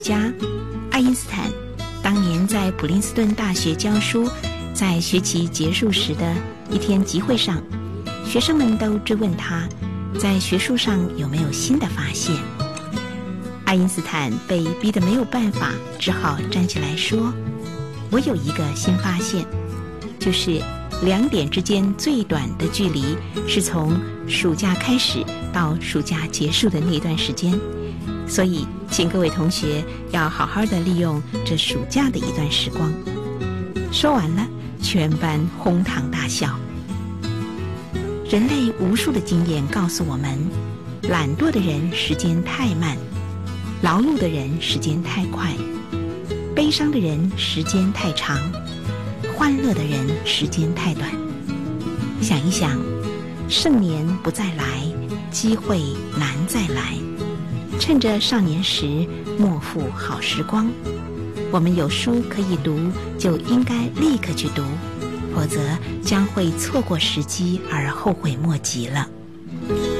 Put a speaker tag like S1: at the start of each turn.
S1: 家爱因斯坦当年在普林斯顿大学教书，在学期结束时的一天集会上，学生们都追问他在学术上有没有新的发现。爱因斯坦被逼得没有办法，只好站起来说，我有一个新发现，就是两点之间最短的距离是从暑假开始到暑假结束的那段时间，所以请各位同学要好好的利用这暑假的一段时光。说完了，全班哄堂大笑。人类无数的经验告诉我们，懒惰的人时间太慢，劳碌的人时间太快，悲伤的人时间太长，欢乐的人时间太短。想一想，盛年不再来，机会难再来。趁着少年时，莫负好时光。我们有书可以读，就应该立刻去读，否则将会错过时机而后悔莫及了。